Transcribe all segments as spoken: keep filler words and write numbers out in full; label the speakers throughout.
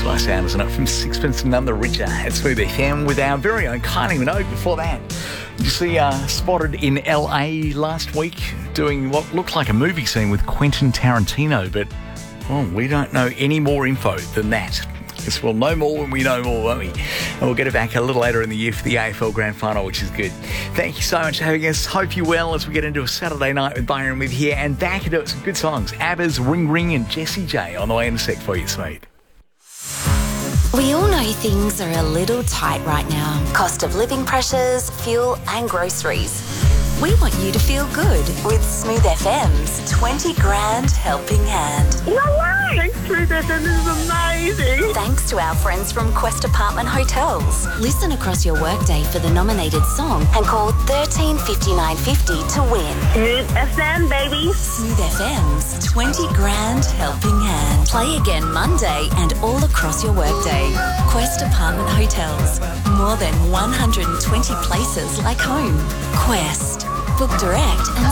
Speaker 1: Nice sound, isn't it? From Sixpence None the Richer at Smooth F M with our very own Kylie Minogue before that. Did you see uh, spotted in L A last week doing what looked like a movie scene with Quentin Tarantino, but oh, we don't know any more info than that. Guess we'll know more when we know more, won't we? And we'll get it back a little later in the year for the A F L Grand Final, which is good. Thank you so much for having us. Hope you're well as we get into a Saturday night with Byron with here and back into some good songs. ABBA's Ring Ring and Jessie J on the way in a sec for you, Smooth.
Speaker 2: We all know things are a little tight right now. Cost of living pressures, fuel and groceries. We want you to feel good with Smooth F M's twenty grand helping hand.
Speaker 3: No way! Thanks, Smooth F M, this is amazing.
Speaker 2: Thanks to our friends from Quest Apartment Hotels. Listen across your workday for the nominated song and call thirteen fifty-nine fifty to win.
Speaker 3: Smooth F M, baby.
Speaker 2: Smooth F M's twenty grand helping hand. Play again Monday and all across your workday. Quest Apartment Hotels. More than one hundred twenty places like home. Quest. Book direct and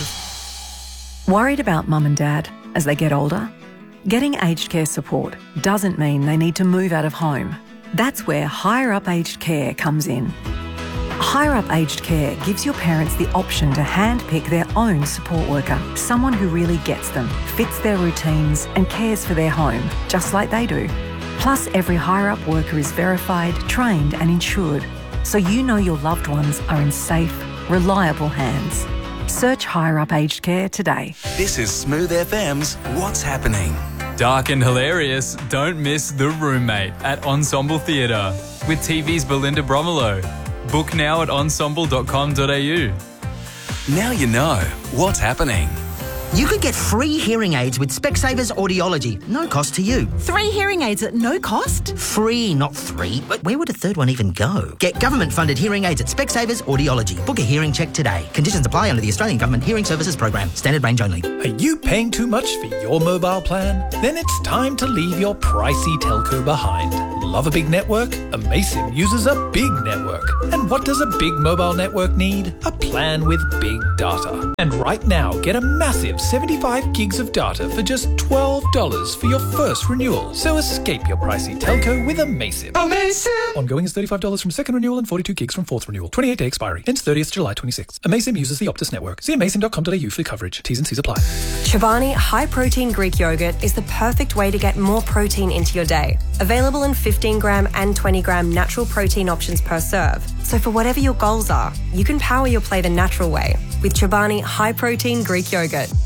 Speaker 2: save.
Speaker 4: Worried about mum and dad as they get older? Getting aged care support doesn't mean they need to move out of home. That's where Higher Up Aged Care comes in. Higher Up Aged Care gives your parents the option to handpick their own support worker, someone who really gets them, fits their routines and cares for their home, just like they do. Plus, every Higher Up worker is verified, trained and insured, so you know your loved ones are in safe, reliable hands. Search Higher Up Aged Care today.
Speaker 5: This is Smooth F M's What's Happening.
Speaker 6: Dark and hilarious, don't miss The Roommate at Ensemble Theatre with T V's Belinda Bromelo. Book now at ensemble dot com dot a u.
Speaker 5: Now you know what's happening.
Speaker 7: You could get free hearing aids with Specsavers Audiology. No cost to you.
Speaker 8: Three hearing aids at no cost?
Speaker 7: Free, not three. But where would a third one even go? Get government-funded hearing aids at Specsavers Audiology. Book a hearing check today. Conditions apply under the Australian Government Hearing Services Program. Standard range only.
Speaker 9: Are you paying too much for your mobile plan? Then it's time to leave your pricey telco behind. Love a big network? Amaysim uses a big network. And what does a big mobile network need? A plan with big data. And right now, get a massive seventy-five gigs of data for just twelve dollars for your first renewal. So escape your pricey telco with Amaysim.
Speaker 10: Amaysim!
Speaker 9: Ongoing is thirty-five dollars from second renewal and forty-two gigs from fourth renewal. twenty-eight day expiry. Ends thirtieth July twenty-sixth. Amaysim uses the Optus network. See amaysim dot com dot a u for coverage. T's and C's apply.
Speaker 11: Chobani High Protein Greek Yogurt is the perfect way to get more protein into your day. Available in fifteen gram and twenty gram natural protein options per serve. So for whatever your goals are, you can power your play the natural way with Chobani High Protein Greek Yogurt.